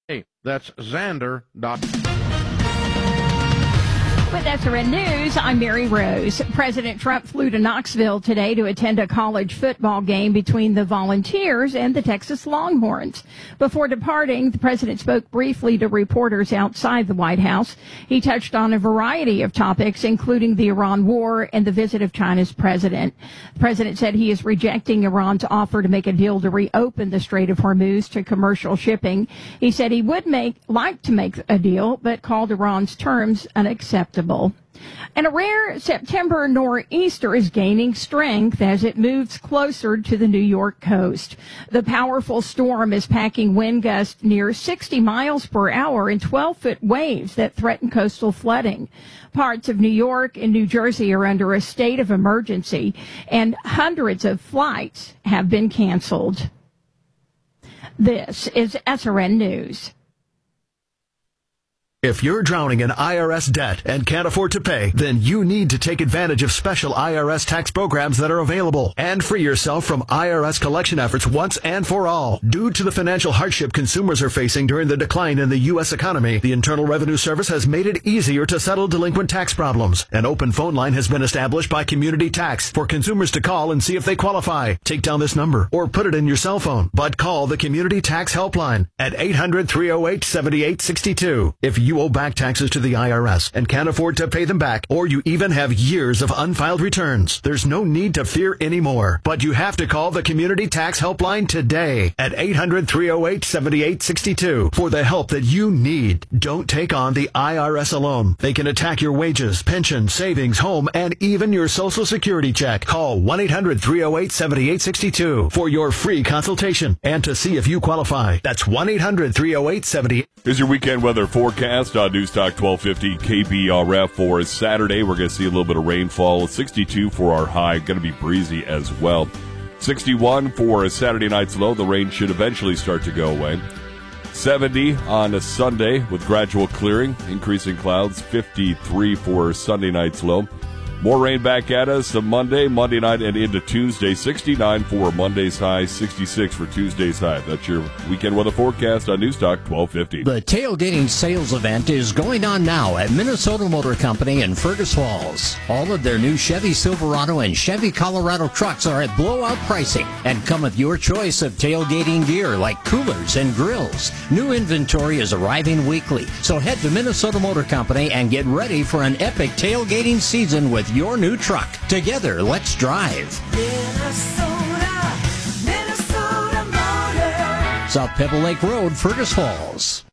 Hey, that's Xander.com. With SRN News, I'm Mary Rose. President Trump flew to Knoxville today to attend a college football game between the Volunteers and the Texas Longhorns. Before departing, the president spoke briefly to reporters outside the White House. He touched on a variety of topics, including the Iran war and the visit of China's president. The president said he is rejecting Iran's offer to make a deal to reopen the Strait of Hormuz to commercial shipping. He said he would like to make a deal, but called Iran's terms unacceptable. And a rare September nor'easter is gaining strength as it moves closer to the New York coast. The powerful storm is packing wind gusts near 60 miles per hour and 12-foot waves that threaten coastal flooding. Parts of New York and New Jersey are under a state of emergency, and hundreds of flights have been canceled. This is SRN News. If you're drowning in IRS debt and can't afford to pay, then you need to take advantage of special IRS tax programs that are available and free yourself from IRS collection efforts once and for all. Due to the financial hardship consumers are facing during the decline in the U.S. economy, the Internal Revenue Service has made it easier to settle delinquent tax problems. An open phone line has been established by Community Tax for consumers to call and see if they qualify. Take down this number or put it in your cell phone, but call the Community Tax Helpline at 800-308-7862. If you owe back taxes to the IRS and can't afford to pay them back, or you even have years of unfiled returns, there's no need to fear anymore. But you have to call the Community Tax Helpline today at 800-308-7862 for the help that you need. Don't take on the IRS alone. They can attack your wages, pension, savings, home, and even your Social Security check. Call 1-800-308-7862 for your free consultation and to see if you qualify. That's 1-800-308-7862. Here's your weekend weather forecast on News Talk 1250 KBRF for Saturday. We're going to see a little bit of rainfall. 62 for our high. Going to be breezy as well. 61 for Saturday night's low. The rain should eventually start to go away. 70 on a Sunday with gradual clearing. Increasing clouds. 53 for Sunday night's low. More rain back at us on Monday night, and into Tuesday. 69 for Monday's high, 66 for Tuesday's high. That's your weekend weather forecast on News Talk 1250. The tailgating sales event is going on now at Minnesota Motor Company in Fergus Falls. All of their new Chevy Silverado and Chevy Colorado trucks are at blowout pricing and come with your choice of tailgating gear like coolers and grills. New inventory is arriving weekly, so head to Minnesota Motor Company and get ready for an epic tailgating season with your new truck. Together, let's drive. Minnesota Motor. South Pebble Lake Road, Fergus Falls.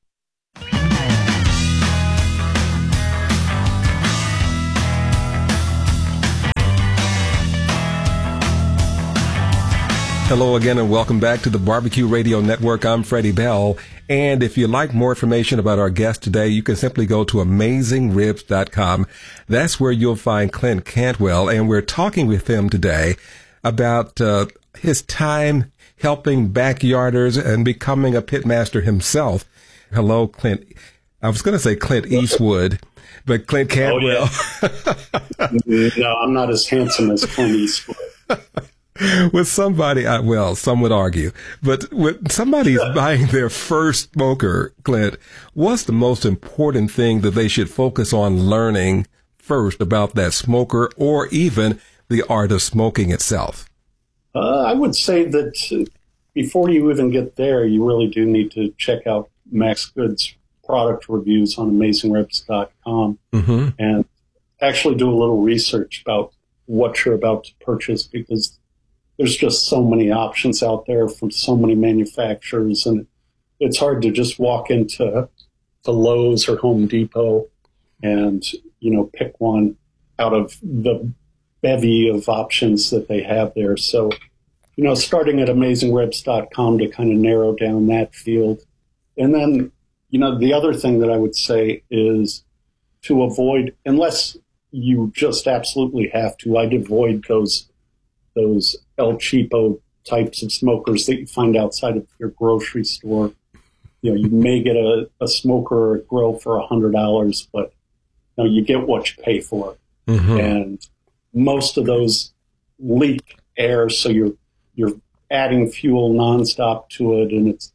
Hello again and welcome back to the Barbecue Radio Network. I'm Freddie Bell. And if you'd like more information about our guest today, you can simply go to AmazingRibs.com. That's where you'll find Clint Cantwell. And we're talking with him today about his time helping backyarders and becoming a pitmaster himself. Hello, Clint. I was going to say Clint Eastwood, but Clint Cantwell. Oh, yeah. No, I'm not as handsome as Clint Eastwood. With somebody, well, some would argue, but when somebody's buying their first smoker, Clint, what's the most important thing that they should focus on learning first about that smoker or even the art of smoking itself? I would say that before you even get there, you really do need to check out Max Good's product reviews on AmazingRibs.com and actually do a little research about what you're about to purchase, because there's just so many options out there from so many manufacturers, and it's hard to just walk into the Lowe's or Home Depot and, pick one out of the bevy of options that they have there. So, starting at AmazingRibs.com to kind of narrow down that field. And then, the other thing that I would say is to avoid, unless you just absolutely have to, I'd avoid those El Cheapo types of smokers that you find outside of your grocery store. You may get a smoker or a grill for $100, but you get what you pay for. And most of those leak air, so you're adding fuel nonstop to it, and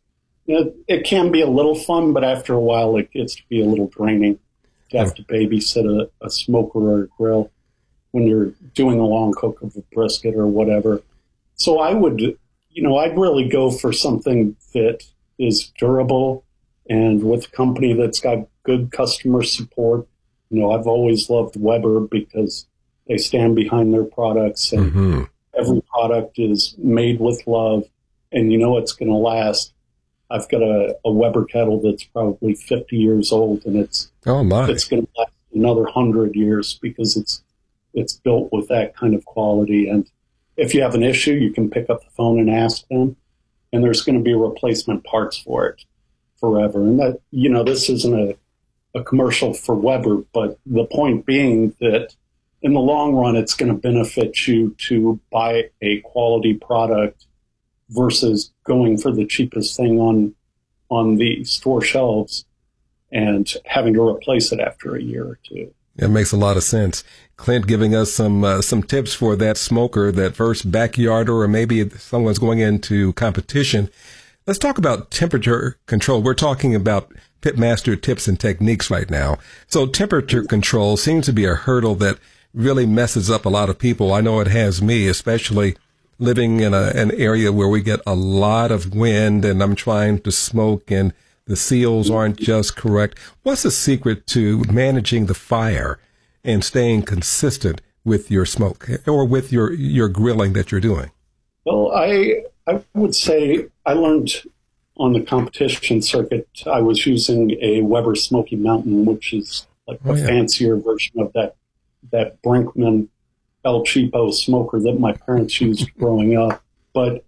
It can be a little fun, but after a while it gets to be a little draining to have to babysit a smoker or a grill when you're doing a long cook of a brisket or whatever. So I'd really go for something that is durable and with a company that's got good customer support. I've always loved Weber because they stand behind their products, and every product is made with love, and it's going to last. I've got a Weber kettle that's probably 50 years old, and it's going to last another 100 years because it's built with that kind of quality. And if you have an issue, you can pick up the phone and ask them, and there's going to be replacement parts for it forever. And that, this isn't a commercial for Weber, but the point being that in the long run, it's going to benefit you to buy a quality product versus going for the cheapest thing on the store shelves and having to replace it after a year or two. It makes a lot of sense. Clint giving us some tips for that smoker, that first backyard, or maybe someone's going into competition. Let's talk about temperature control. We're talking about Pitmaster tips and techniques right now. So temperature control seems to be a hurdle that really messes up a lot of people. I know it has me, especially living in an area where we get a lot of wind and I'm trying to smoke and the seals aren't just correct. What's the secret to managing the fire and staying consistent with your smoke or with your grilling that you're doing? Well, I would say I learned on the competition circuit. I was using a Weber Smoky Mountain, which is like a fancier version of that Brinkman El Cheapo smoker that my parents used growing up. But,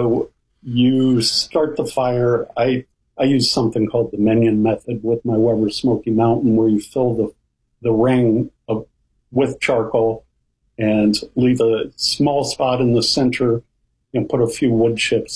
you start the fire. I use something called the Minion method with my Weber Smoky Mountain, where you fill the ring with charcoal and leave a small spot in the center and put a few wood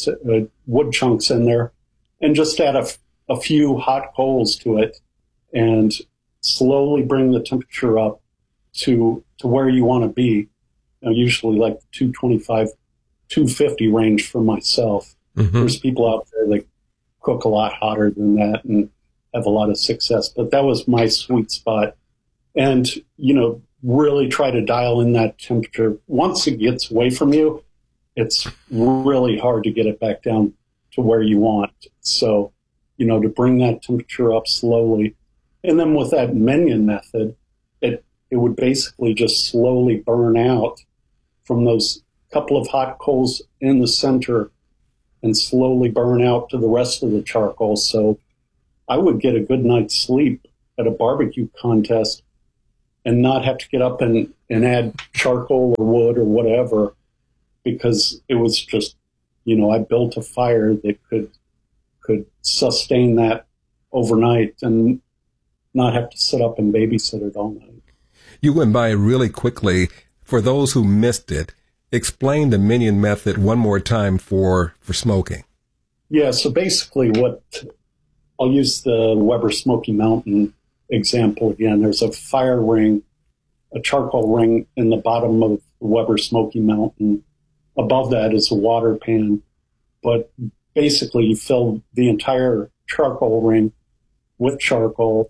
chunks in there, and just add a few hot coals to it and slowly bring the temperature up to where you want to be. Usually like 225, 250 range for myself. There's people out there that cook a lot hotter than that and have a lot of success, but that was my sweet spot. And, really try to dial in that temperature. Once it gets away from you, it's really hard to get it back down to where you want. So, to bring that temperature up slowly. And then with that Minion method, it would basically just slowly burn out from those couple of hot coals in the center and slowly burn out to the rest of the charcoal. So I would get a good night's sleep at a barbecue contest and not have to get up and add charcoal or wood or whatever, because it was just, I built a fire that could sustain that overnight and not have to sit up and babysit it all night. You went by it really quickly. For those who missed it, explain the Minion method one more time for smoking. Yeah, so basically I'll use the Weber Smoky Mountain example again. There's a fire ring, a charcoal ring in the bottom of the Weber Smoky Mountain. Above that is a water pan, but basically you fill the entire charcoal ring with charcoal,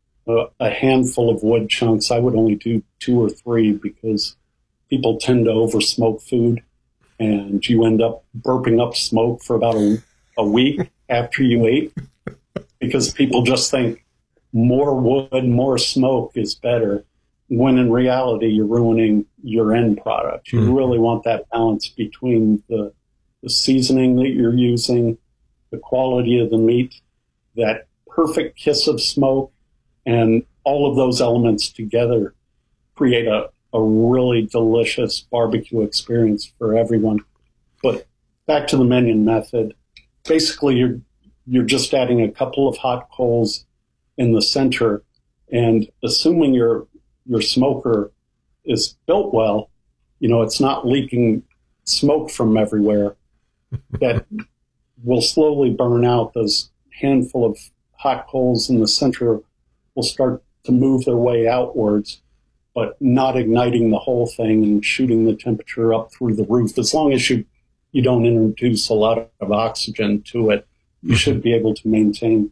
a handful of wood chunks. I would only do 2 or 3 because people tend to over-smoke food, and you end up burping up smoke for about a week after you ate, because people just think more wood, more smoke is better, when in reality you're ruining your end product. You really want that balance between the seasoning that you're using, the quality of the meat, that perfect kiss of smoke, and all of those elements together create a really delicious barbecue experience for everyone. But back to the Minion method, basically you're just adding a couple of hot coals in the center, and assuming your smoker is built well, it's not leaking smoke from everywhere, that will slowly burn out. Those handful of hot coals in the center will start to move their way outwards, but not igniting the whole thing and shooting the temperature up through the roof. As long as you don't introduce a lot of oxygen to it, you should be able to maintain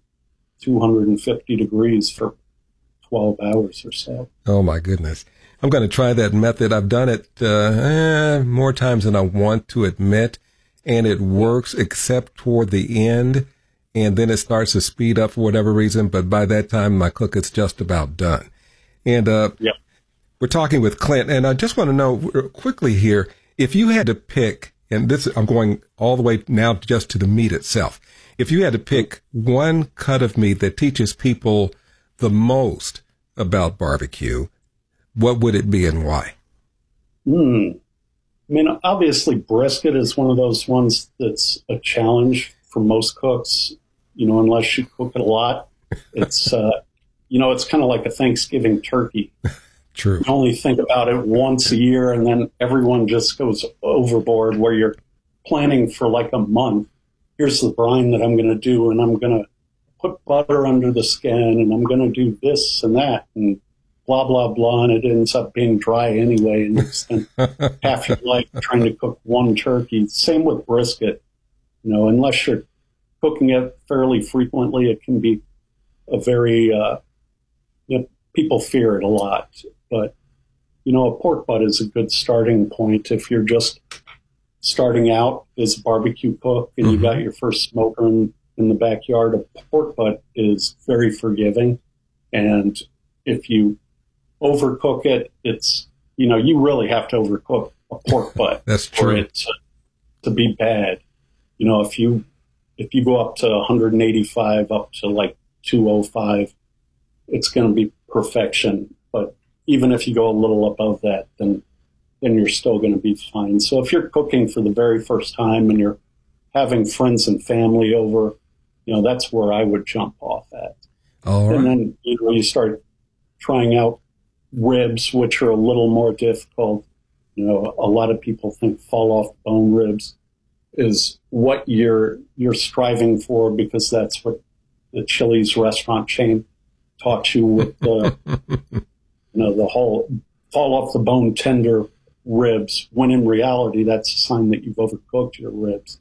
250 degrees for 12 hours or so. Oh, my goodness. I'm going to try that method. I've done it more times than I want to admit, and it works except toward the end, and then it starts to speed up for whatever reason, but by that time, my cook is just about done. And Yep. We're talking with Clint, and I just want to know quickly here, if you had to pick, and this I'm going all the way now just to the meat itself, if you had to pick one cut of meat that teaches people the most about barbecue, what would it be and why? I mean, obviously, brisket is one of those ones that's a challenge for most cooks, unless you cook it a lot. It's, it's kind of like a Thanksgiving turkey. True. You only think about it once a year, and then everyone just goes overboard where you're planning for like a month. Here's the brine that I'm going to do, and I'm going to put butter under the skin, and I'm going to do this and that, and blah, blah, blah, and it ends up being dry anyway, and you spend half your life trying to cook one turkey. Same with brisket. Unless you're cooking it fairly frequently, it can be a very, people fear it a lot. But, a pork butt is a good starting point if you're just starting out as a barbecue cook and you got your first smoker in the backyard. A pork butt is very forgiving. And if you overcook it, it's, you really have to overcook a pork butt That's for true. it to be bad. If you go up to 185, up to like 205, it's going to be perfection. But even if you go a little above that, then you're still going to be fine. So if you're cooking for the very first time and you're having friends and family over, that's where I would jump off at. All right. And then, you start trying out ribs, which are a little more difficult. A lot of people think fall off bone ribs is what you're striving for, because that's what the Chili's restaurant chain taught you with the, the whole fall off the bone tender ribs, when in reality, that's a sign that you've overcooked your ribs.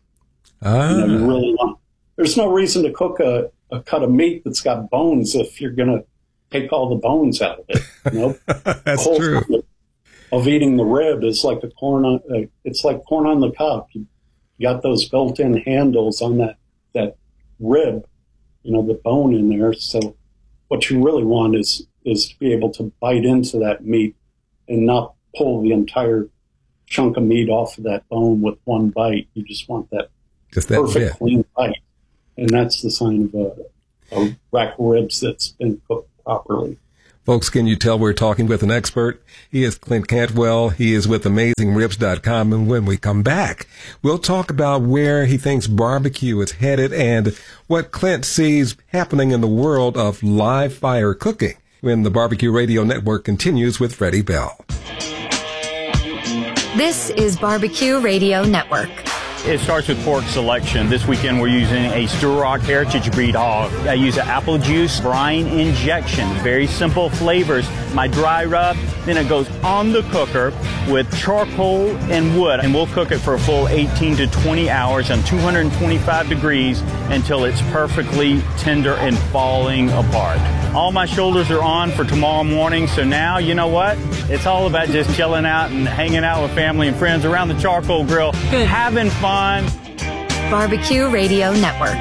You really want, there's no reason to cook a cut of meat that's got bones if you're going to take all the bones out of it. That's the whole true. thing of eating the rib is like it's like corn on the cob. You got those built-in handles on that rib, the bone in there. So what you really want is to be able to bite into that meat and not pull the entire chunk of meat off of that bone with one bite. You just want that perfect, bit. clean bite. And that's the sign of a rack of ribs that's been cooked properly. Folks, can you tell we're talking with an expert? He is Clint Cantwell. He is with AmazingRibs.com. And when we come back, we'll talk about where he thinks barbecue is headed and what Clint sees happening in the world of live fire cooking when the Barbecue Radio Network continues with Freddie Bell. This is Barbecue Radio Network. It starts with pork selection. This weekend we're using a Sturrock Heritage Breed hog. I use an apple juice brine injection. Very simple flavors. My dry rub, then it goes on the cooker with charcoal and wood. And we'll cook it for a full 18 to 20 hours on 225 degrees until it's perfectly tender and falling apart. All my shoulders are on for tomorrow morning, so now, you know what? It's all about just chilling out and hanging out with family and friends around the charcoal grill, having fun. Barbecue Radio Network.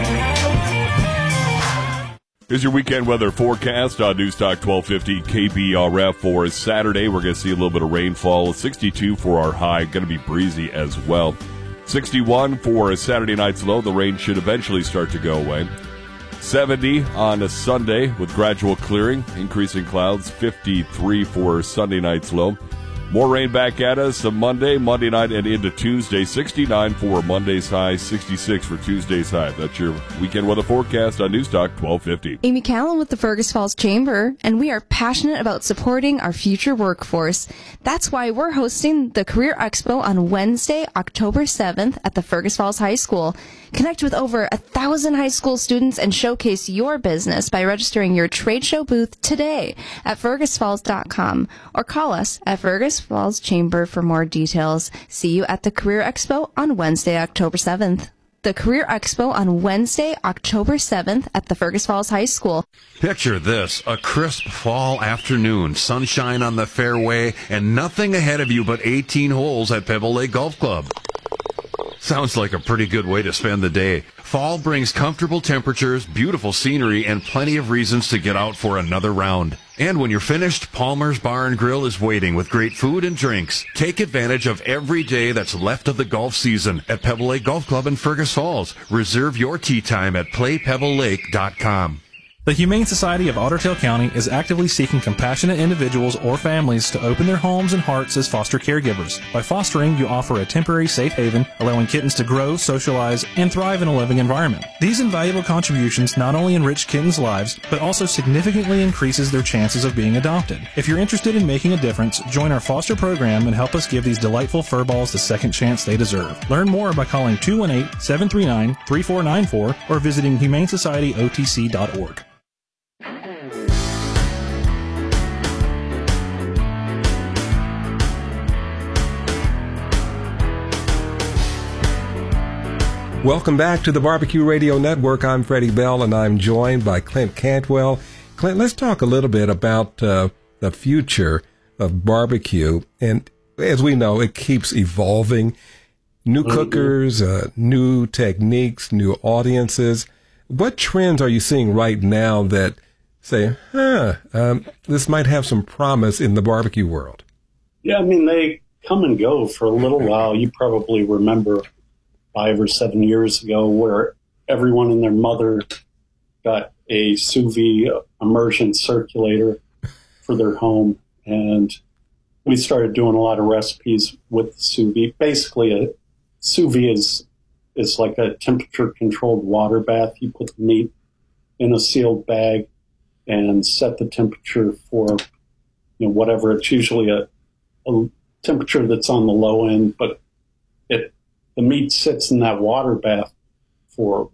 Here's your weekend weather forecast on Newstalk 1250 KBRF for Saturday. We're going to see a little bit of rainfall. 62 for our high. Going to be breezy as well. 61 for Saturday night's low. The rain should eventually start to go away. 70 on a Sunday with gradual clearing. Increasing clouds. 53 for Sunday night's low. More rain back at us on Monday night, and into Tuesday. 69 for Monday's high, 66 for Tuesday's high. That's your weekend weather forecast on Newstalk 1250. Amy Callan with the Fergus Falls Chamber, and we are passionate about supporting our future workforce. That's why we're hosting the Career Expo on Wednesday, October 7th at the Fergus Falls High School. Connect with over 1,000 high school students and showcase your business by registering your trade show booth today at fergusfalls.com or call us at Fergus Falls Chamber for more details. See you at the Career Expo on Wednesday, October 7th. the Career Expo on Wednesday, October 7th at the Fergus Falls High School. Picture this, a crisp fall afternoon, sunshine on the fairway, and nothing ahead of you but 18 holes at Pebble Lake Golf Club. Sounds like a pretty good way to spend the day. Fall brings comfortable temperatures, beautiful scenery, and plenty of reasons to get out for another round. And when you're finished, Palmer's Bar and Grill is waiting with great food and drinks. Take advantage of every day that's left of the golf season at Pebble Lake Golf Club in Fergus Falls. Reserve your tee time at playpebblelake.com. The Humane Society of Otter Tail County is actively seeking compassionate individuals or families to open their homes and hearts as foster caregivers. By fostering, you offer a temporary safe haven, allowing kittens to grow, socialize, and thrive in a living environment. These invaluable contributions not only enrich kittens' lives, but also significantly increases their chances of being adopted. If you're interested in making a difference, join our foster program and help us give these delightful furballs the second chance they deserve. Learn more by calling 218-739-3494 or visiting humanesocietyotc.org. Welcome back to the Barbecue Radio Network. I'm Freddie Bell, and I'm joined by Clint Cantwell. Clint, let's talk a little bit about the future of barbecue. And as we know, it keeps evolving. New cookers, new techniques, new audiences. What trends are you seeing right now that say, this might have some promise in the barbecue world? Yeah, I mean, they come and go for a little while. You probably remember 5 or 7 years ago where everyone and their mother got a sous vide immersion circulator for their home. And we started doing a lot of recipes with the sous vide. Basically, a sous vide is like a temperature-controlled water bath. You put the meat in a sealed bag and set the temperature for, whatever. It's usually a temperature that's on the low end, but the meat sits in that water bath for,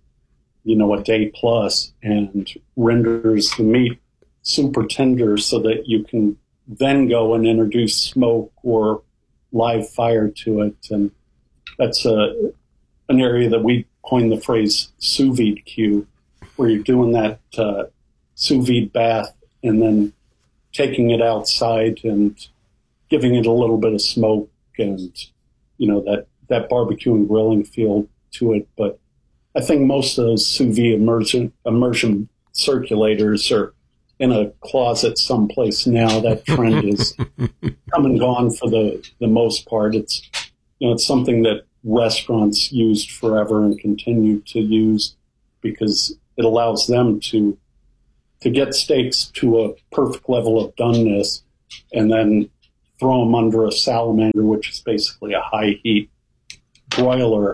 a day plus and renders the meat super tender so that you can then go and introduce smoke or live fire to it. And that's an area that we coined the phrase sous vide queue, where you're doing that sous vide bath and then taking it outside and giving it a little bit of smoke and, that barbecue and grilling feel to it. But I think most of those sous vide immersion circulators are in a closet someplace now. That trend is come and gone for the most part. It's, it's something that restaurants used forever and continue to use because it allows them to get steaks to a perfect level of doneness and then throw them under a salamander, which is basically a high heat broiler,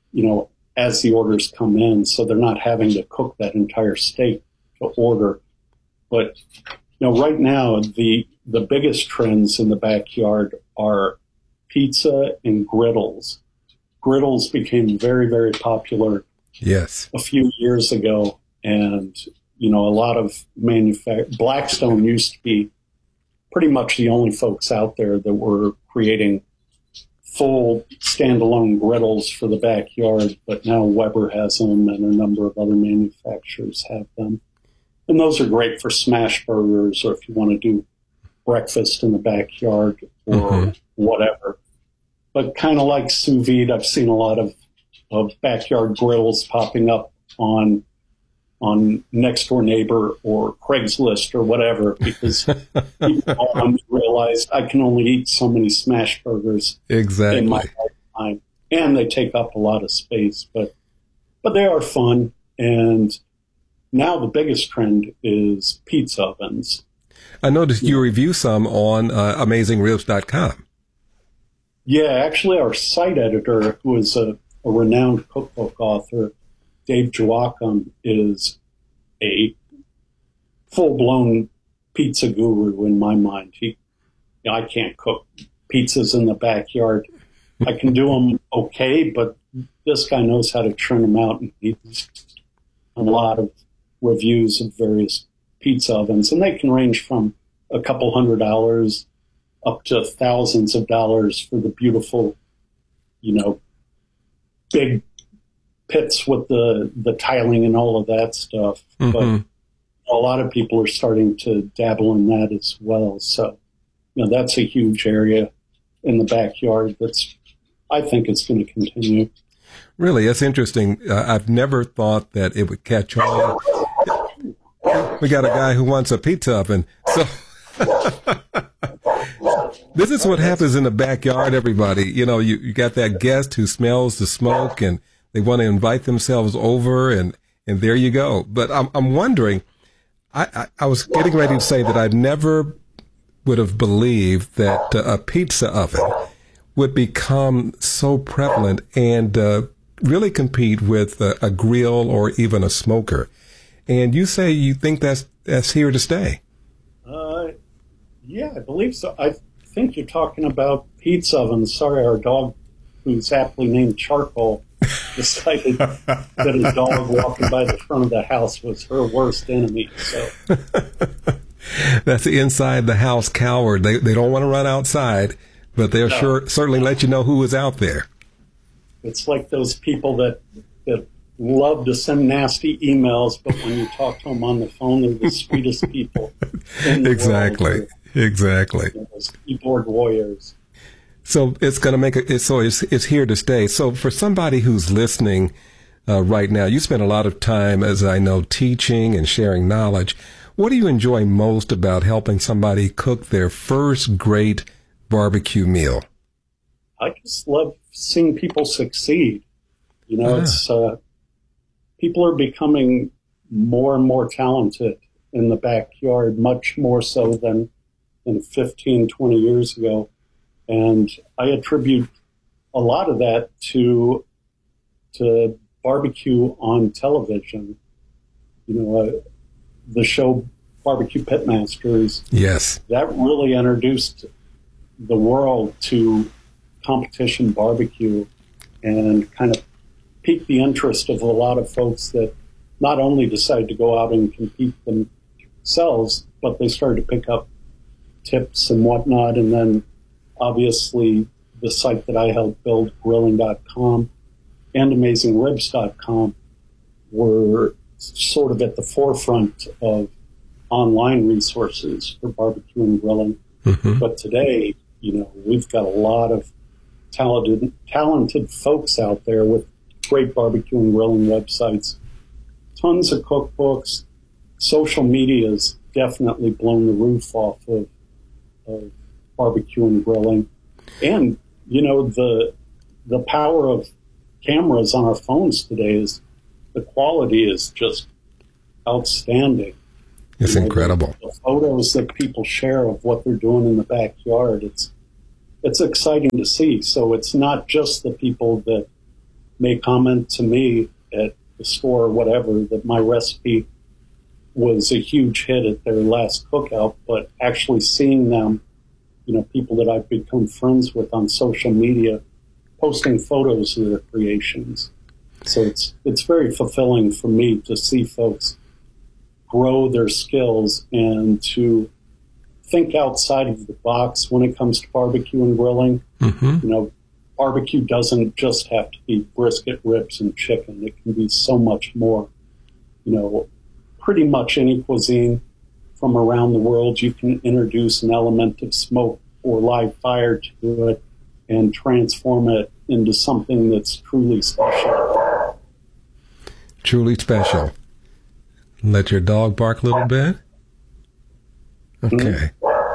as the orders come in. So they're not having to cook that entire steak to order. But, right now, the biggest trends in the backyard are pizza and griddles. Griddles became very, very popular a few years ago. And, a lot of Blackstone used to be pretty much the only folks out there that were creating full standalone griddles for the backyard, but now Weber has them and a number of other manufacturers have them. And those are great for smash burgers or if you want to do breakfast in the backyard or whatever. But kind of like sous vide, I've seen a lot of backyard grills popping up on Next Door Neighbor or Craigslist or whatever, because people realize I can only eat so many smash burgers in my lifetime, and they take up a lot of space, but they are fun. And now the biggest trend is pizza ovens. I noticed you review some on AmazingRibs.com. Yeah, actually our site editor, who is a renowned cookbook author, Dave Joachim, is a full-blown pizza guru in my mind. I can't cook pizzas in the backyard. I can do them okay, but this guy knows how to churn them out, and he's a lot of reviews of various pizza ovens, and they can range from a couple $100 up to thousands of dollars for the beautiful, big pits with the tiling and all of that stuff. Mm-hmm. But a lot of people are starting to dabble in that as well. So, that's a huge area in the backyard I think it's going to continue. Really, that's interesting. I've never thought that it would catch on. We got a guy who wants a pizza oven. So this is what happens in the backyard, everybody. You got that guest who smells the smoke and they want to invite themselves over, and there you go. But I'm wondering, I was getting ready to say that I never would have believed that a pizza oven would become so prevalent and really compete with a grill or even a smoker. And you say you think that's here to stay. Yeah, I believe so. I think you're talking about pizza ovens. Sorry, our dog, who's aptly named Charcoal, decided that a dog walking by the front of the house was her worst enemy. So that's the inside the house coward. They don't want to run outside, but they'll certainly let you know who is out there. It's like those people that love to send nasty emails, but when you talk to them on the phone, they're the sweetest people in the world. Exactly. Those keyboard warriors. So it's going to make it's here to stay. So for somebody who's listening right now, you spend a lot of time, as I know, teaching and sharing knowledge. What do you enjoy most about helping somebody cook their first great barbecue meal? I just love seeing people succeed. It's people are becoming more and more talented in the backyard, much more so than 15, 20 years ago. And I attribute a lot of that to barbecue on television. The show Barbecue Pitmasters. Yes. That really introduced the world to competition barbecue and kind of piqued the interest of a lot of folks that not only decided to go out and compete themselves, but they started to pick up tips and whatnot. And then obviously the site that I helped build, grilling.com and AmazingRibs.com, were sort of at the forefront of online resources for barbecue and grilling. Mm-hmm. But today, we've got a lot of talented folks out there with great barbecue and grilling websites, tons of cookbooks. Social media has definitely blown the roof off of barbecue and grilling. And, the power of cameras on our phones today is the quality is just outstanding. It's incredible. The photos that people share of what they're doing in the backyard, it's exciting to see. So it's not just the people that may comment to me at the store or whatever that my recipe was a huge hit at their last cookout, but actually seeing them, people that I've become friends with on social media, posting photos of their creations. So it's very fulfilling for me to see folks grow their skills and to think outside of the box when it comes to barbecue and grilling. Mm-hmm. Barbecue doesn't just have to be brisket, ribs, and chicken. It can be so much more. Pretty much any cuisine from around the world, you can introduce an element of smoke or live fire to it and transform it into something that's truly special. Truly special. Let your dog bark a little bit. Okay.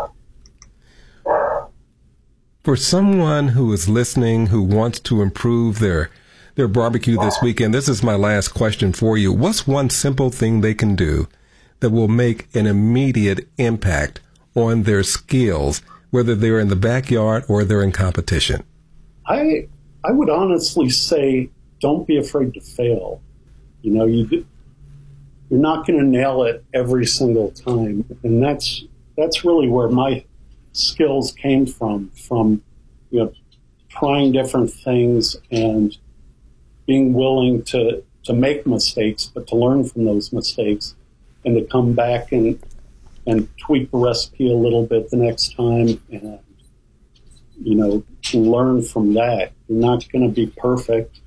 For someone who is listening, who wants to improve their barbecue this weekend, this is my last question for you. What's one simple thing they can do that will make an immediate impact on their skills, whether they're in the backyard or they're in competition? I would honestly say don't be afraid to fail. You're not going to nail it every single time. And that's really where my skills came from trying different things and being willing to make mistakes, but to learn from those mistakes and to come back and tweak the recipe a little bit the next time and, learn from that. You're not going to be perfect.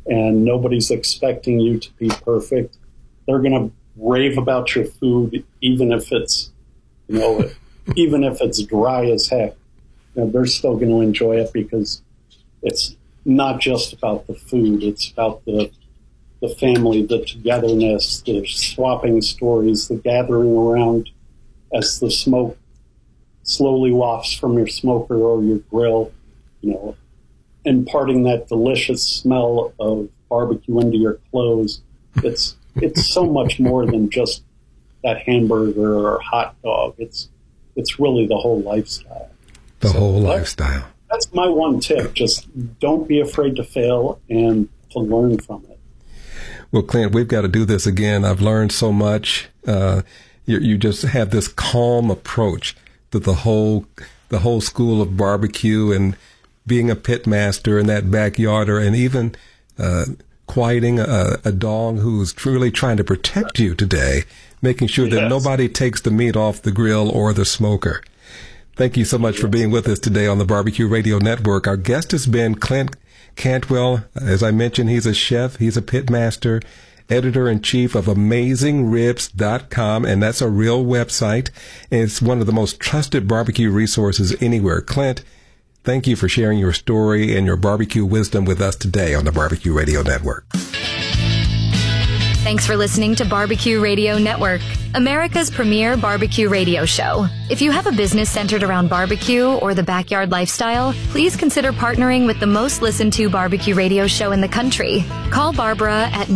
and nobody's expecting you to be perfect. They're going to rave about your food, even if it's, even if it's dry as heck. They're still going to enjoy it because it's not just about the food. It's about the family, the togetherness, the swapping stories, the gathering around as the smoke slowly wafts from your smoker or your grill, imparting that delicious smell of barbecue into your clothes. It's so much more than just that hamburger or hot dog. It's really the whole lifestyle. The whole lifestyle. That's my one tip. Just don't be afraid to fail and to learn from it. Well, Clint, we've got to do this again. I've learned so much. You just have this calm approach to the whole school of barbecue and being a pit master in that backyarder, and even quieting a dog who's truly trying to protect you today, making sure that nobody takes the meat off the grill or the smoker. Thank you so much for being with us today on the Barbecue Radio Network. Our guest has been Clint Cantwell. As I mentioned, he's a chef, he's a pit master, editor-in-chief of AmazingRibs.com, and that's a real website. And it's one of the most trusted barbecue resources anywhere. Clint, thank you for sharing your story and your barbecue wisdom with us today on the Barbecue Radio Network. Thanks for listening to Barbecue Radio Network, America's premier barbecue radio show. If you have a business centered around barbecue or the backyard lifestyle, please consider partnering with the most listened to barbecue radio show in the country. Call Barbara at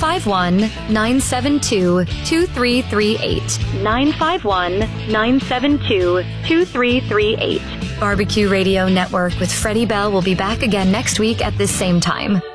951-972-2338. 951-972-2338. Barbecue Radio Network with Freddie Bell will be back again next week at this same time.